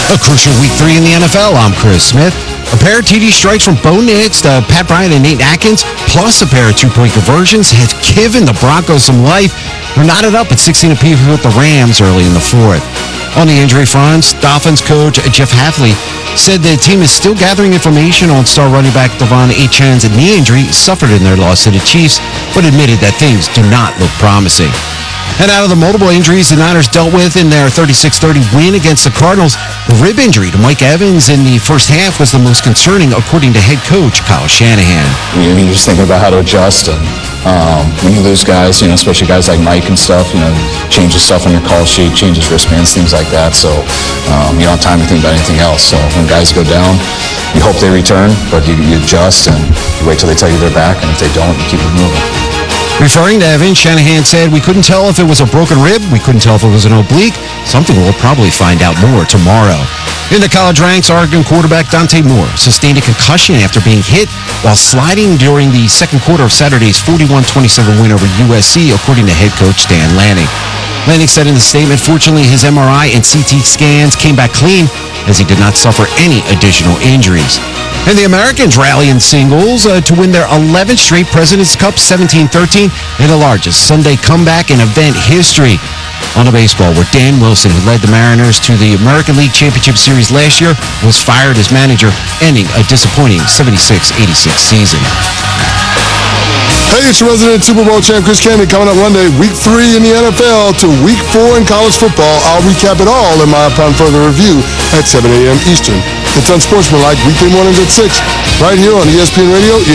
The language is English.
A crucial Week 3 in the NFL. I'm Chris Smith. A pair of TD strikes from Bo Nix to Pat Bryant and Nate Atkins, plus a pair of two-point conversions, have given the Broncos some life. They're knotted up at 16 apiece with the Rams early in the fourth. On the injury front, Dolphins coach Jeff Hafley said the team is still gathering information on star running back Devon Achane's knee injury suffered in their loss to the Chiefs, but admitted that things do not look promising. And out of the multiple injuries the Niners dealt with in their 36-30 win against the Cardinals, the rib injury to Mike Evans in the first half was the most concerning, according to head coach Kyle Shanahan. You just think about how to adjust, and when you lose guys, especially guys like Mike and stuff, changes stuff on your call sheet, changes wristbands, things like that. So you don't have time to think about anything else. So when guys go down, you hope they return, but you adjust and you wait till they tell you they're back, and if they don't, you keep it moving. Referring to Evans, Shanahan said, "We couldn't tell if it was a broken rib. We couldn't tell if it was an oblique. Something we'll probably find out more tomorrow." In the college ranks, Oregon quarterback Dante Moore sustained a concussion after being hit while sliding during the second quarter of Saturday's 41-27 win over USC, according to head coach Dan Lanning. Lanning said in the statement, fortunately, his MRI and CT scans came back clean as he did not suffer any additional injuries. And the Americans rally in singles to win their 11th straight President's Cup 17-13 in the largest Sunday comeback in event history. On the baseball, where Dan Wilson, who led the Mariners to the American League Championship Series last year, was fired as manager, ending a disappointing 76-86 season. Hey, it's your resident Super Bowl champ, Chris Candy, coming up Monday, Week 3 in the NFL to Week 4 in college football. I'll recap it all in my Upon Further Review at 7 a.m. Eastern. It's Unsportsmanlike, weekday mornings at 6, right here on ESPN Radio.